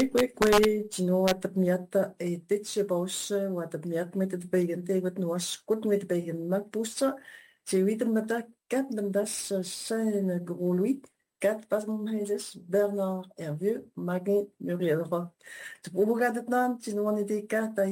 Kwe, Gino atapmiata e tetse bausa o atapmiat met het begen te wat noas kot met begen mak pusa. Te wit mata kat bandas zijn groluit. Kat pas mheses Bernard Hervieux, Maggie Muriel Rock. Te proeven gaat het naam, Gino aan die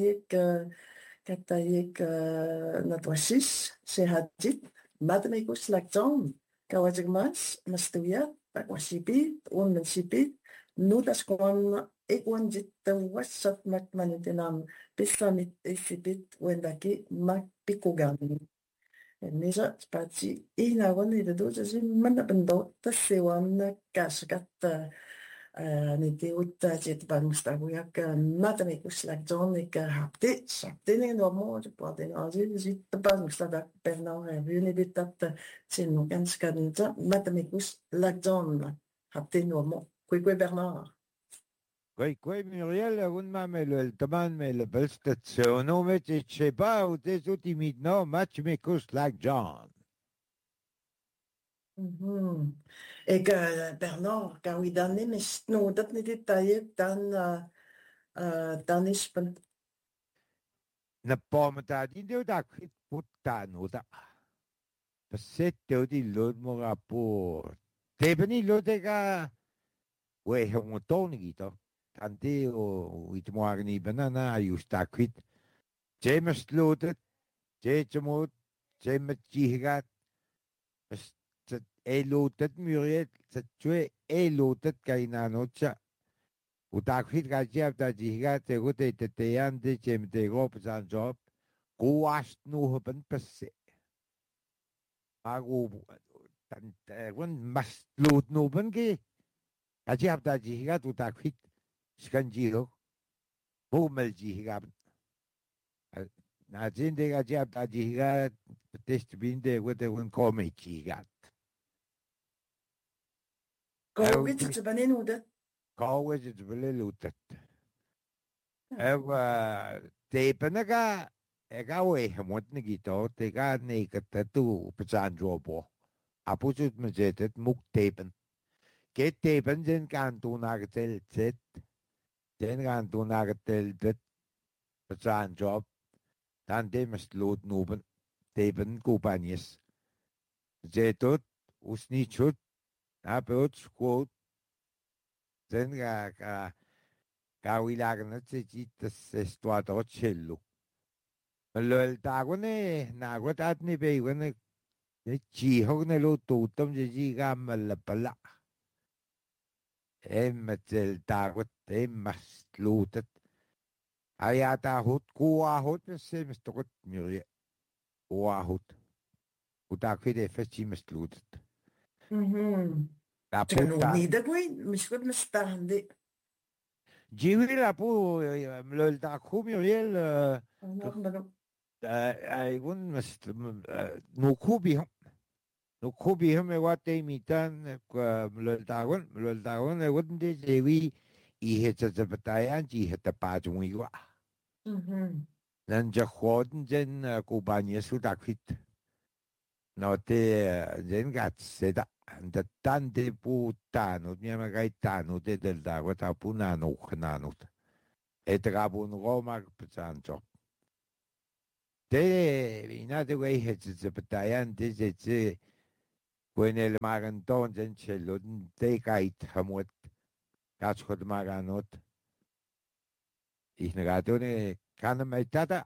katayek natwasis, se hadit, matemekos lakton. Kawajik mas, mastuya, pakwasipit, mensipit. Nutas kon ikwan jit wasat mak manitinam pisamit isipit wendaki mak pikugan. Nisa spati inawan ida do jasi mana bendo tasewan kaskat ni deut jit bangstaguyak matamikus lak John ik hapte saptene no mo de poden azi jit bangstadak Bernard Hervieux bit dat sin ganska nita matamikus lak John hapte no mo kwe Bernard. Koi Muriel, un mamelo el taman me le belstazione, mette ce pa u te tutti mit no match me cus like John. Ik Bernard, kan we dan niet meer no, dat niet detail dan is van Na pomata di deu da quit putta no da. Passetto di lod mo rapor. Te beni lodega we he un toni gito. Tante o it moagni banana you sta quit. James lodet, James James jigat. E lodet muriet, se tue e lodet kainanocha. Utakit kajab da jigat te gute te ande jem te gop san job. Guast nu ben passe. Agu wan mas lot nu ben ge. Kajab da jigat utakit skanjiro. Bumel jigat. Na jinde kajab da jigat test binde gute wan come jigat. Covid te banen hoe dat. Kawes het wel lutet. Tepenaga ega we hemot nigito tega nekata tu pesan jobo. Apusut mezetet muk tepen. Get tepen den kan tu nagatel zet. Den kan tu nagatel det pesan job. Dan demest lood nuben. Tepen kupanyes. Zetot usnichut. Apot skot. Den kawilagan at si chitas estuato cello. Lo tago ne nagot at ni bego ne chihog ne lo tutom ji gamal la pala. Emmet el tagot emmas lutet. Ayata hut kuwa hut se mestokot myrje. Kuwa hut. Utakide festimes lutet. La Kan puta. niet dat we misschien met staande. Jiwi la pu lo el tago myrjel un no kubi no kubi me wate mitan lo el tagon e wouldn't de we I het ze betayan ji het de pa jung wi wa dan ja khoden den kubanye su dakit no te den gat se da de tan de puta no mi ma gaitano de del da wata puna no khnanut et gabun roma pezanto te inate we het ze betayan de ze when el maganton den chelo de gait hamot gat khod maganot ich negatone kana mai tata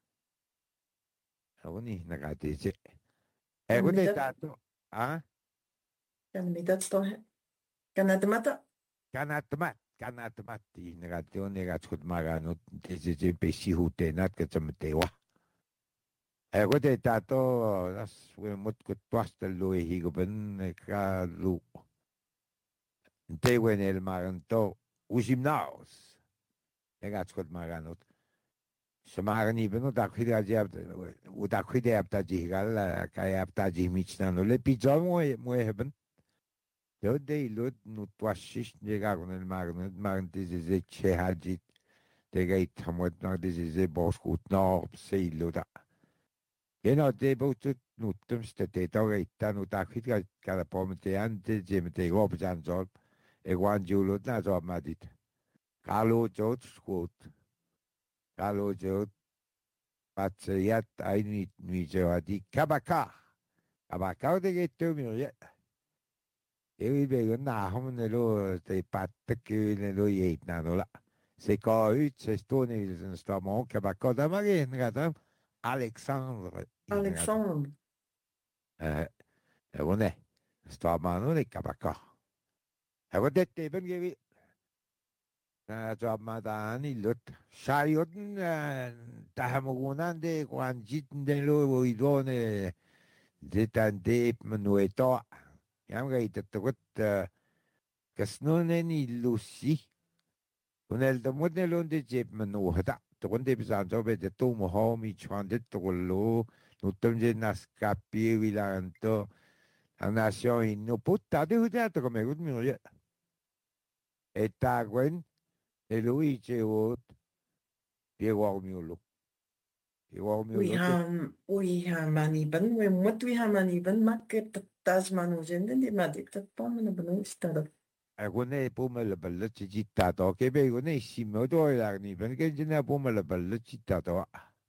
oni negatice gute tato Kan niet dat toch? Kan het mata? kanatmat ich negatone gat khod maganot de pesi hutenat katsamtewa gute tato das we mut kutwastel lo higoben ka lu te when el maganto usimnaos gat khod maganot Samagani beno dakhide ajab u dakhide apta jigal kay apta jimichna no le pizza mo heben do de lot no twashish nega con el magnet ze chehajit de gait hamot na de ze boskut na sei loda eno de botut no tumste de ta no dakhide kada pomte ante jemte go bjan job e wan julot na job madit Carlo George Scott. Carlo George Patsayat Aini Mijawadi Kabaka. Kabaka de Geto Miria. Et bien, on a des pattes que le yet nanola. C'est quand c'est stoné les instruments Kabaka d'Amarin, madame Alexandre. Alexandre. On est. Instruments de Kabaka. Et vous êtes bien guéri. Job madani lut. Shayot tahamugunan de Guanjit de lo idone de tande manueto. Yamga itatukut kasnunen ilusi. Unel the model de jeb manuhata. Tukunde bisanzo be de tumo home each one de tukulu. Nutumje nascapi vilanto. La nation in no putta de hudato come good muria. Et tagwen. E lui ceot. Piego miulu. We have many, but what we have many, but market Tasman was in the Madik, the Poman of Stado. Agone pomel bella citato che begone simodo e l'arni perché ce ne pomel bella citato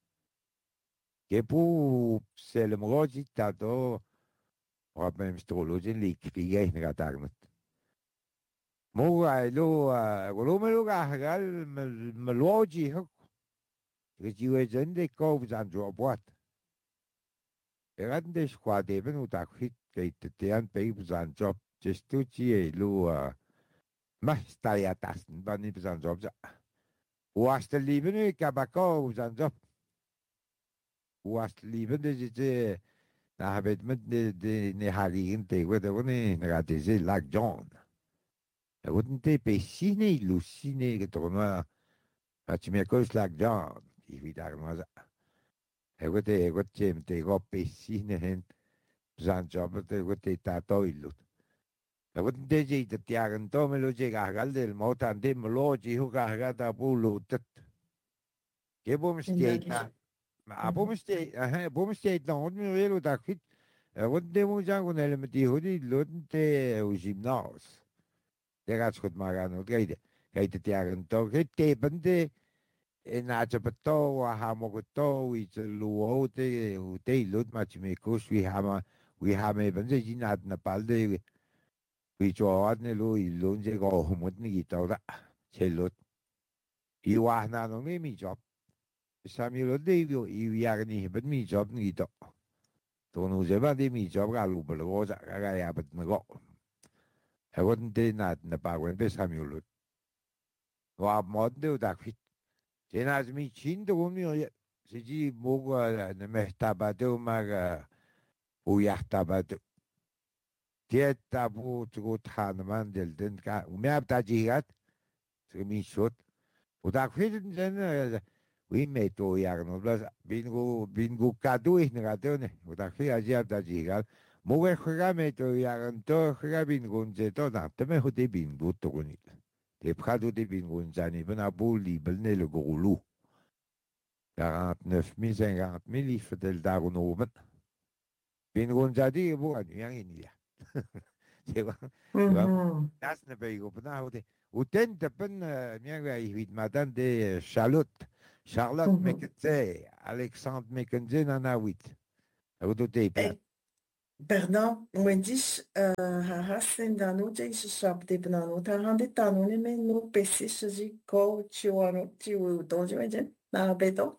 che pu se le mo citato problem strologi lì che in ratarnet mo ai lo me lo gal me logi che ci vuoi gente cosa giù buat e grande squadre venuta qui che te han pei busan job gestuci e lo ma stai a tasten ban ni busan job was de lieben nu kabako busan job was lieben de na habet met de ne hagin te wede woni na de ze lag John e wouldn't te pesine lucine che torna a ci me cos lag John i vidar ma e wede te go pesine hen busan job te wede ta to illut e wouldn't te je te tiagan to me lo je gal del motan de me lo ji hu ga ta bulu tet che bom stieta ma bom stieta non mi velo da qui wouldn't mo jango nel me di hudi lunte u gimnas de gat goed maar aan het geide tiagan to che te bende e na te pato ha mo ko to i te luo te u te lut ma ci me kus we ha me bende jinat na palde we jo adne lu I lunje go humut ni to da che lut I wa na no me mi job Samuel Devio I viagni ben mi job ni to nu je ba de mi job ga lu belo za ga ya bet me go e wouldn't de na pa wen be Samuel wa mod de da fit 제나즈 미 진도 보면 지지 뭐가 메타바도 마가 우야타바도 디에타부 주고 타는만 될든가 우메압다지가 지금이 숏 보다 회든는 위메도 야는 블라스 빈고 가도 있는 가도네 보다 회아지압다지가 뭐가 회가메도 야는 또 회가 빈고인제도 나 때문에 후대 빈고 또고니 대파도 대 빈고인자니 버나 볼리 belne le gros 49 000, 50 000, il fait daarom over. Ben gewoon jadi bukan yang ini ya. Siapa? Dat is een beetje op nou. Uten tepen yang wij wit madan de Charlotte McKenzie, Alexandre McKenzie na wit. Hoe doet hij? Bernard, Wendish, Hahasen Dano, Jason Shop de Banano, Tahande Tano, no Pessis, Go, Chiwano, Chiwu, Dojo, na Bedo.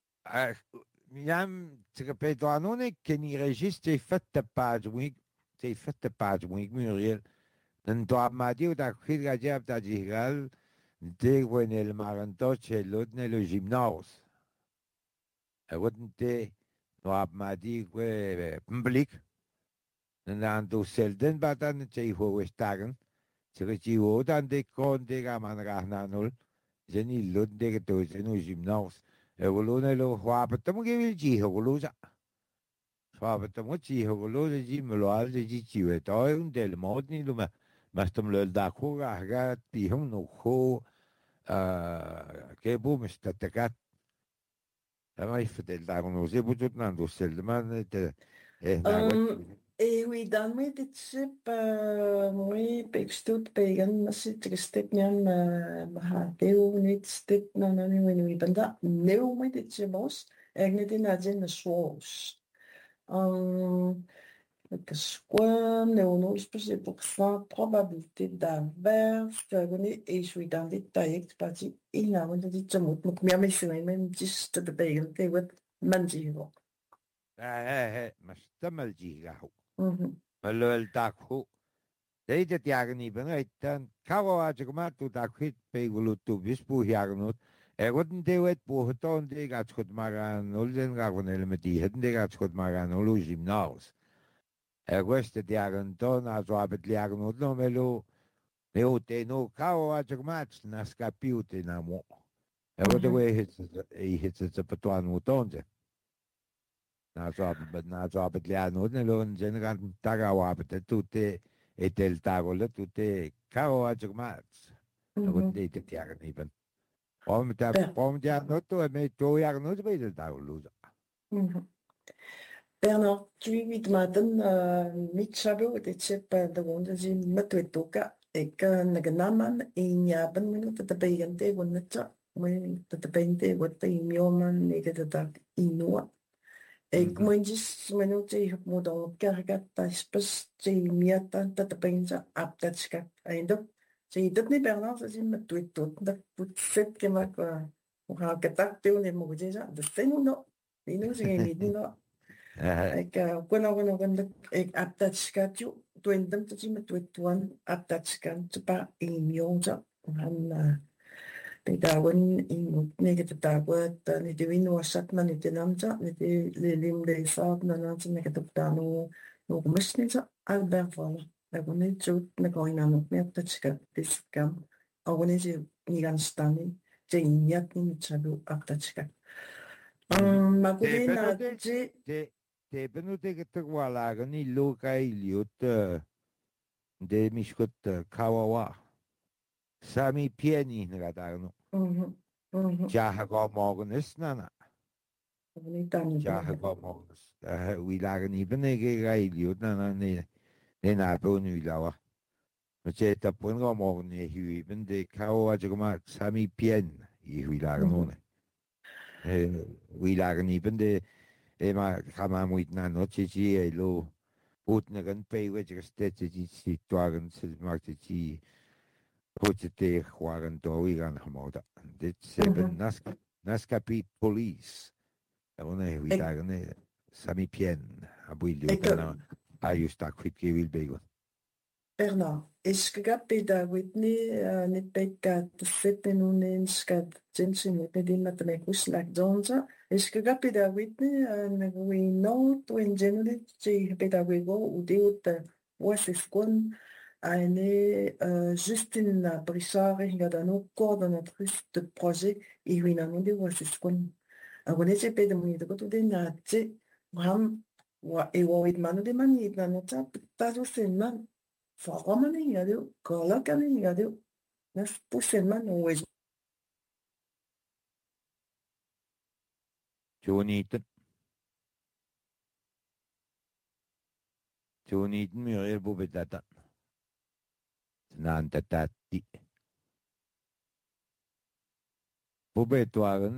Jam, te pedo anone che ni registe fatte page week Muriel. Dan doa madio da khidga jab da jigal de wenel marantoche lodne le gymnase. E wouldn't te doa madi we public. Dan do selden batan te ho westagen. Te ji ho dan de kon de ga man ga nanul. Jeni lodde ke to zeno gymnase. E volone lo huapetamo che il giho golosa. Huapetamo giho golosa gi me lo alze gi ciwe to un del modni lo ma stom lo da kura ga ti hom no ho che bu mi sta tecat. Ma I fedel da uno se bu tut nando sel man te Et oui, dan mi dit chip moi big stout pagan nasi tristet niam mahateu nit stit nanani winui banda neu mi dit chibos egnet in adjen na swos. Squam, neonos, c'est pour ça, probabilité d'inverse, diagonale, et je suis dans les tailles, parti, il a, on dit, tu m'as dit, mais c'est même juste de payer, t'es ouais, mangivo. مش تمل جيغاهو Mhm. ملول تاكو دايتا تياغني بنايتان كاوا اجغماتو تاكويت بيغلوتو بيسبو هياغنوت اغوتن ديويت بوهتون ديغا تشكوت ماغان نولزن غاغون المدي هدن ديغا تشكوت ماغان نولو جيمناوس اغوست تياغنتون ازوابت لياغنوت نو ملو ميو تينو كاوا اجغمات ناسكابيو تينامو اغوتو Mhm. هيتس زبطوان وطونزه نازوابت لياغنوت نلون جنغان تاغاوابت توتي etel tagole tutte caro agmat und Mhm. de tiagen eben Per- pom dia noto e me to ya no be de tagolo Mhm. Bernard, tu lui maten mit shabu de chip de wonde zi met we toka ek naganaman in ya ben minute de beyente wonne when de beyente wat de mioman nege de dag inua ek monjis minute ik moet al kergat spes zi miata de beyente ap dat ska eindo zi dit niet Bernard zi met we tot dat put set kemak we gaan getak doen in moje ja de senu no inu zi niet no ek kuna ek aptatchkat yu tuendam tati ma tuetuan aptatchkan tupa inyongja han pedawan in nege tatawat ni diwin wasat na ni tinamja ni di lilim de sab na na nege taptano no kumisnisa albert vala agone chut na koina no me aptatchkat diskam agone je niganstani je inyat ni chabu aptatchkat te magudi na penute je te penute che te wala ni loka iliot de miskot kawawa sami pieni ngadano Mhm. Mhm. ja ga morgen is nana Niet aan je ja brengen. ga morgen we lagen ni benege ga iliot nana ne na bo nu lawa je ta pon ga morgen ne hui ben de kawawa jama sami pien i hui lagen Mhm. one we lagen ni ben de ma kama muit na noche ci e lo ut na gan pe we je stete ci si twagen se markte ci pote te wagen to we gan hamoda dit seven Mhm. nascapi police ona we Ik, dagen sami pien abuilio ik, dana ayusta quit ke wil bego Bernard, is gegapi da Whitney, niet bij kat zitten nun in skat, jinsi niet bij die met me kuslak zonza, is gegapi da Whitney, en we know to in general, je bij da we go, udeut, was is kon, eine Justine Brissard, hinga da no coordinatrice de projet, i wina no de was is kon. Agora je bij de manier dat we na je, ham, wa e wa wit manu de mani, na no ta, ta zo sen man. Forromane ingadu, kolokane ingadu, nas pusenman uwes. Joniten muriel bo betata nan tatati bo betwagen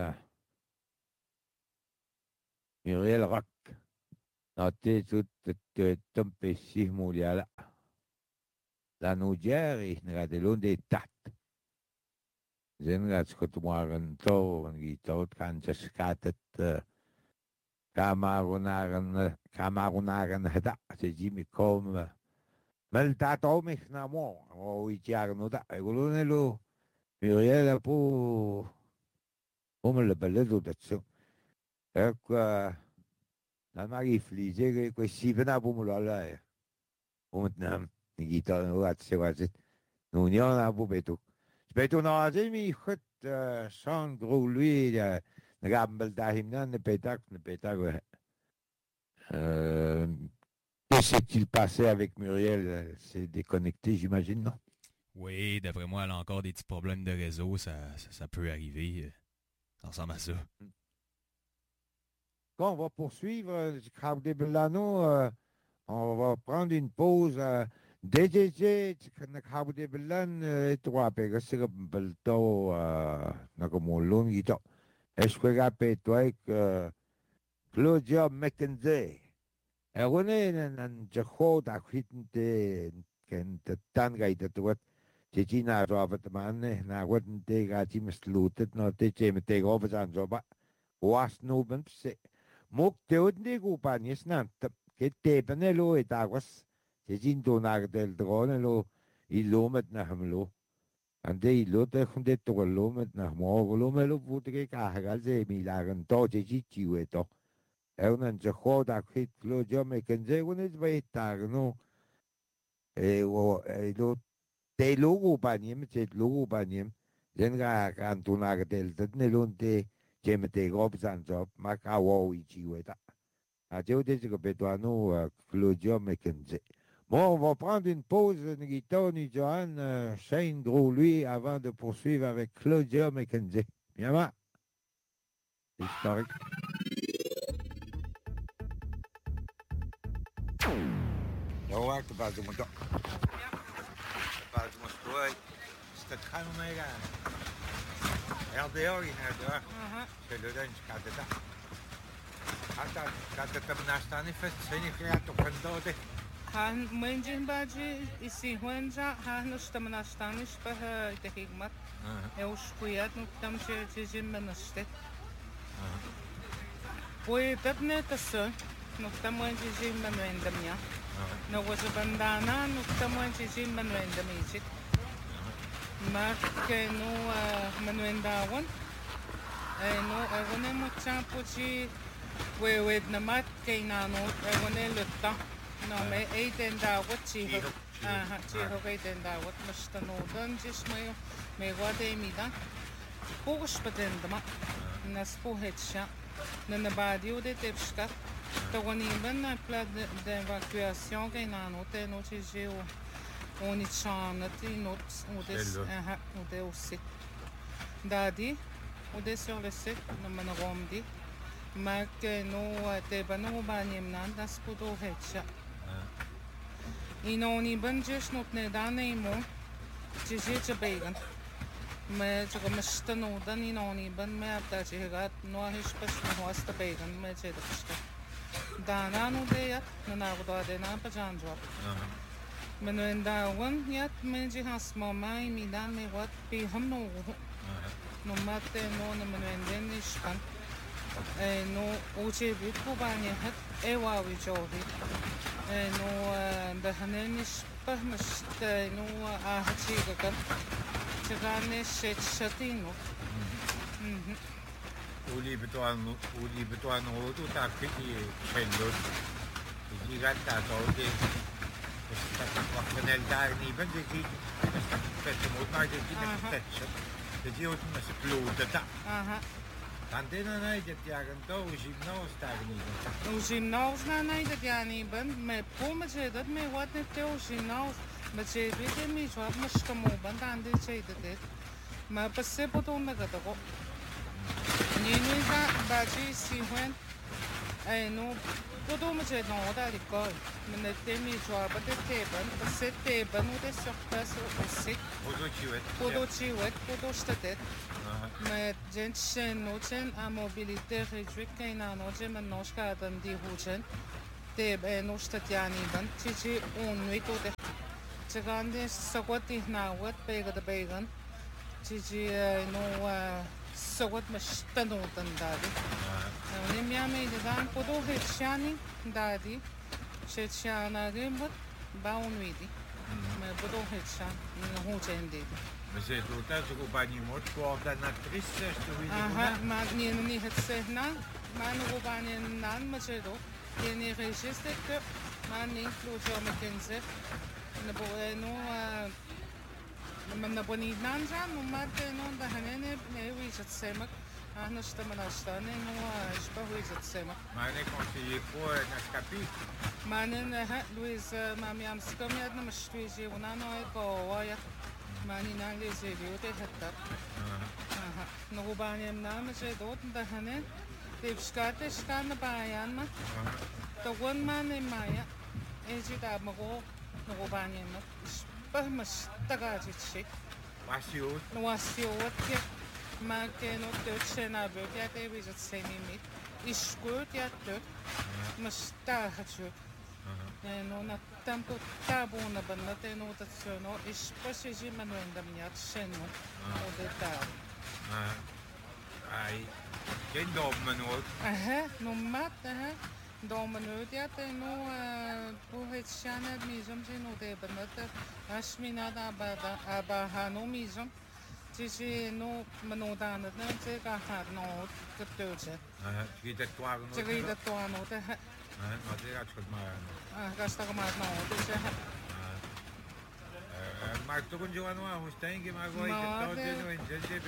muriel rak notte tut tempesi muliala la nugeri ngadelo de tat Zen gats kutwagen to ngi tot kan skatet kamarunagen hada se jimi kom mel tato mich na mo o ichiar no da egulunelo muriel pu mel beledo datsu ek na magi flige ko sibena pu mulala und nam ngi to wat se wat no niona pu betu betu na jimi khut san gros lui na gambel da himna ne petak que s'est-il passé avec Muriel? C'est déconnecté, j'imagine, non? Oui, d'après moi, elle a encore des petits problèmes de réseau, ça peut arriver. Ça ressemble à ça. Quand on va poursuivre, Claude Belano, On va prendre une pause. DJJ, nakhabudi bilan ito wape kasi balto nakamulong ito. Eskwega pe tuay Claudia McKenzie. Erone nan jako da kwitente ken tan ga ito tuwat Jejina Robert man na wouldn't take a team slutet no te jeme take over an joba. Was no ben se. Mok teodni gupanis nan ke tepenelo etagwas. Jejin do nagdel dronelo ilomet na hamlo. Ande ilote hunde to lomet na mo lomelo putige kahagal ze milagan to jejiu eto. Eunan jahoda kwit Claudia McKenzie unes baitagno. Lo te logo baniem, te logo baniem, zenga cantunaga del nelunte, gemete gobsan job, macawo ichiweta. A Dieu des Betuano, Claudia McKenzie. Bon, on va prendre une pause, Nigito, ni Johan, Shane Gros, lui, avant de poursuivre avec Claudia McKenzie. Bien, va. Historique. Ja, ik heb het moeten. Buiten mijn spoor. Staat gaan we mee gaan. Heel de heel in het door. Zullen we eens kijken dat. Gaat het er naast aan even zijn ik ja toch een dode. Han menjin baji isi huenja han nustam nastanis pa de higmat. Eus kuyat nuktam che jim menastet. Poi tapne tasse nuktam menji jim menwendamya. No was a bandana nuktam menji jim menwendamijik. Maar ke no menwendawan. No agone mo champuchi we na mat ke nano agone lutta. No, me eten daar wat zie ik. Zie ik eten daar wat moest nodig. Dus me wat emi dan. Volgens betende maar. Nas pohetsja. Na badio de tepskat. Toen ik ben naar plaats de evacuatie gaan aan het en het is heel onichan het in het het is Dadi, het is zo de set na mijn romdi. Maar ke no te bano banim nan das puto hetsja. Inoni banjes not ne dane mo jije began me jo mesta no dan inoni ban me apta jegat no hish pas no hasta began me je dasta dana no de yat na go de na pa jan jo me no enda wan yat me je has mama mi dan me wat pe ham no mate no me no enden is pan no oje bit ko banye hat ewa wi jodi no de hanenis pahmast no a hachiga kan chagane shetino Uli betuan rodo tak piki chendot. Digat ta de sta kwaknel daar ni ben de ki sta pet moet maar de ki pet. De die ook met se bloed ta. Antena nee dat jagen to gymnaos daar niet. Gymnaos na nee dat ja niet ben me pome ze dat me wat net to gymnaos met ze weet me zo maar stamo band aan de ze dat maar passe potom na dat ko. Nini ga baji si hoen no potom ze no da di ko me te mi zo ba te ban passe te ban o de surface o se. Podo statet. Met gente noten a mobilité réduite qu'un anoje maintenant qu'adam di hujen te no statiani ban tiji on nuit to de chagande sawati na wat pega de began tiji no sawat mastano tan dadi ne miame de dan podo hechani dadi chechana gemot ba on nuiti me podo hechan no hujen di. We zitten altijd zo bij die moord voor de actrice. Maar niet het zeggen, maar nog bij een naam, maar ze doen. Je niet register, maar niet Claudia McKenzie. Maar we niet naam zijn, maar de hanene, nee, hoe is het zeker? Anders te maar staan en hoe is het zeker? Maar ik kon ze hier voor naar Scapi. Maar Louise, maar mi am skomjat na mashtuji, una no eko ja. Mani na leze liote hatta. No banyem na me se dot da hane. Te skate skan bayan ma. To gon man e maya. Ejida mago nugubanyen no ispamas tagajitsi. Wasiut. Wasiut ja maken no tutsena buk ja te wisat senimit. Iskut ja tuk. Mastagatu. No na tampo tabuna banna te no tatsuno ispasisi manuendam ja seno. Odeta. Ai. Geen domenoot. No mat, domenoot ja te no puhet shanet mizom se no te banat ashmina da abahano mizom. Tisi no manodan het no te ka har no te tutse. Schiet het klaar genoeg. Tisi dat to no te. Maar dit gaat goed maar. Gasta ka mat no te. Maar toch een Johan hoe steen maar gooi het tot in je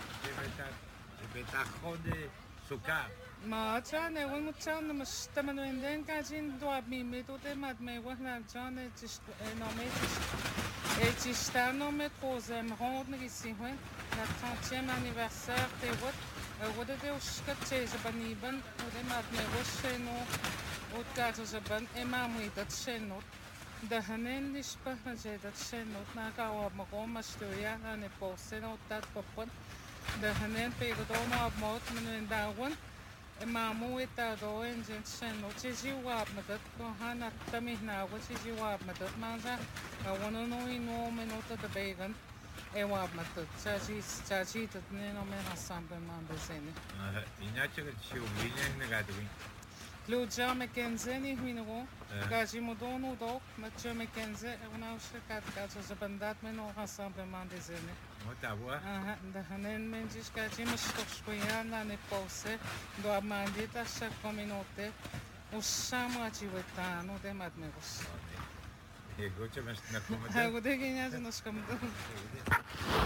beta gewoon de suka. Maar tjane we moet tjane maar stemmen in den ka zien do ab mi met te mat me we na tjane het is no met het is staan no met cause me rond ici hoor na 30e anniversaire te wat de uskatse ze baniban de mat me we seno od ka ze ban e ma mu dat seno de hanen is pa ze dat seno na ka op me kom maar stuja na ne poseno dat popon de hanen pe go no op mot me in dawn e mamu eta do en jen seno tsi wap me dat ko hana tami na wat tsi wap me dat manza wono no ino me no te began e wap me dat tsi dat ne no me hasambe man bezene Inače kad će uvinjen ne gadovi. Lucia McKenzie niet minero. Gaji modono dok, met je McKenzie, en nou gaat ze bandaat met nog rassemblement des années. Wat abua? De hanen mensen gaji me stokspoyan na ne pose, do amandita sa communauté. Usama chivetano de matmegos. Je goedje met naar komen. Hij moet ik in ja, ze nos komen.